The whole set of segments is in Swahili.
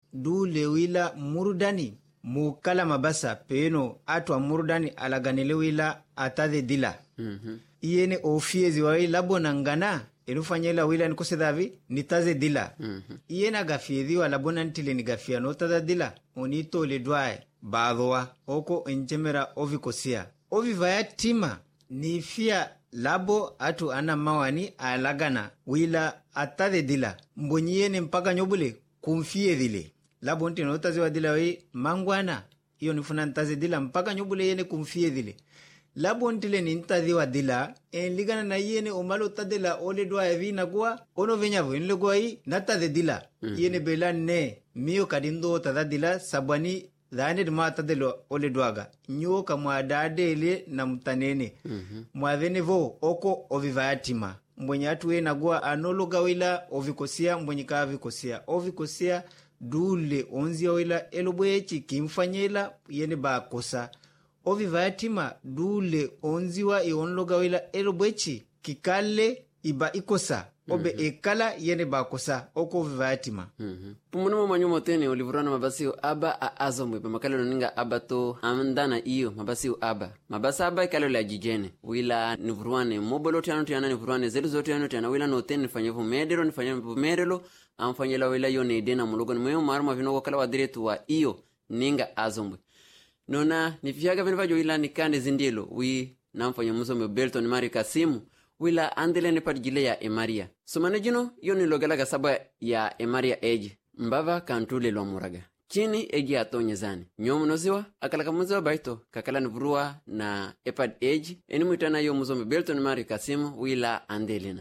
dule wila murudani mukala mabasa peno atwa murudani alaganile wila atade dila. Iyene ofiezi wa wila bonangana enufanyela wila nikusedhavi nitaze dila. Iyena gafiezi wa labona ntile ni gafia notada dila onito le dwae baadhoa oko enjemera ovikosia. Ovivaya tima ni fia labo atu ana mawani alagana wila atade dila. Mbonyiyene mpaka nyobule kumfie dile. Labo nti notaze wa dila wei mangwana. Iyo nifuna ntaze dila mpaka nyobule yene kumfie dile. Labo ntile ni ntaze wa dila. Enligana na yene omalo tadela ole doa evina kuwa. Ono venyavu enle kuwa hii nataze dila. Yene bela ne miyo kadindo tada dila sabwani dhane dima tadelo ole doaga. Nyo ka muadadele na mtanene. Muadhene vo oko ovivayatima. Mbwenye atu we nagua anologa wila ovikosia mbwenye kaa vikosia. Ovikosia dule onzi wila elobwechi kimfanyela yene bakosa. Ovivayatima dule onzi wa ionloga wila elobwechi kikale iba ikosa. Obe ekala yene bakosa oko ovivayatima. Pumunumo manyumo tene olivurana mabasiyo aba a azomwe pa makalo ninga aba to amandana iyo mabasiyo aba. Mabasa aba ikalo la jijene. Wila nivuruane mobolote anu tiana nivuruane zelu zote anu tiana wila no tene nifanyevu medero nifanyevu merelo amfanyela wila yo neidena mulogo ni mweo maruma vinoko kala wadiretu wa iyo ninga azomwe. Nona nifiaga venivajo wila nikande zindilo wi na mfanyemuzo mbelto ni mari kasimu. Wila andele ne padjile ya emaria. Sumane jino yoni logalaga saba ya emaria eji. Mbava kantule lo muraga. Chini eji atonye zani. Nyomu noziwa akalaka muziwa baito kakala nivurua na epad eji. Eni mwitana yo muzombe belto ni mari kasimu wila andelena.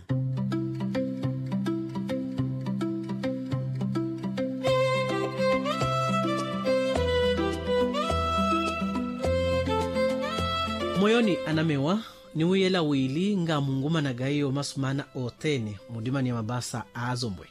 Moyoni anamewa ni wiyela wili nga munguma na gayo masumana otene mudimani ya mabasa azombwe.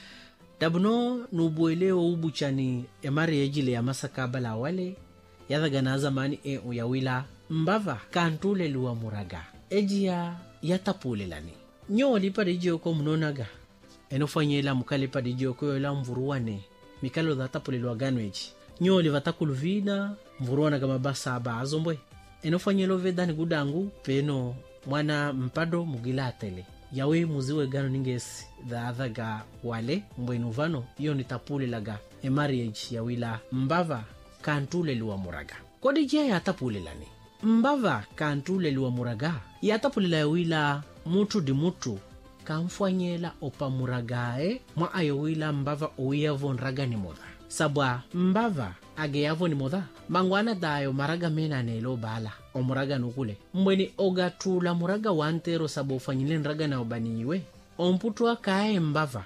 Dabuno nubueleo ubuchani emari ejile ya masakabala wale yadhaga zamani ya wila mbava kantule luwa muraga. Ejia yatapule lani. Nyo lipade ijio ko mnonaga. Enofanyela mukalipa ijio ko yola mvuruwane. Mikalo dhatapule luwa ganweji. Nyo livatakulu mvuruwana kama basa aba azombwe. Enofanyelo vedani gudangu peno mwana mpado mugilatele yawe muziwe gano ningesi dhaadhaga wale mbwenuvano iyo nitapule laga marriage ya wila mbava kantule luwa muraga. Kodi jia yatapule lani mbava kantule luwa muraga yatapule la wila mutu di mutu kamfanyela opa muragae mwa ayo wila mbava uiyavo nraga ni moda sabwa mbava age yavo ni moda mangwana dayo maraga mena nelo bala o muraga nukule mbweni ogatula muraga wantero sabo ufanyile nraga na obaniwe omputua kae mbava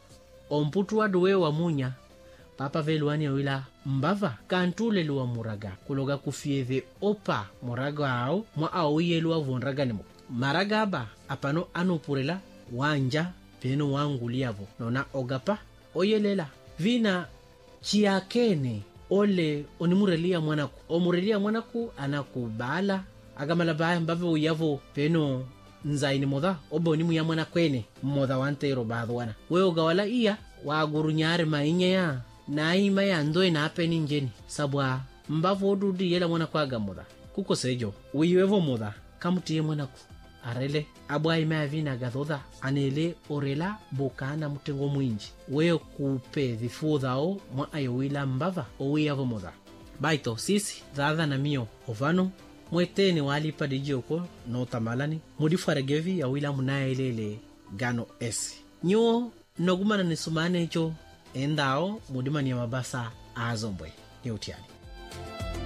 omputua duwe wa munya papa veluani ya wila mbava kantule luwa muraga kuloga kufieve opa muraga hao mwa aoye luwa vonraga ni moda maraga aba apano anupurela wanja peno wangu liavo nona ogapa oyelela vina chiakene ole onimurelia mwanaku omurelia mwanaku anakubala agamala baya mbave uyavo peno nzaini moda obo nimu ya mwanakwene moda wantero badwana weo gawala iya wagurunyare mainye ya naima ya ndoe na apeni njeni sabwa mbavo odudi yela mwanaku agamoda kuko sejo uyiwevo moda kamutiye mwanaku arele abwa ima vina gadhoda anele orela bokana mutengo mwinji weo kupe vifudhao mwa ayowila mbava owiyavo moda baito sisi dhadha na mio ovano mwetene walipa dijioko no tamalani mudifaregevi ya wila munaelele gano esi nyo nogumana nisumane cho endao mudimani ya mabasa azombwe ni utiani.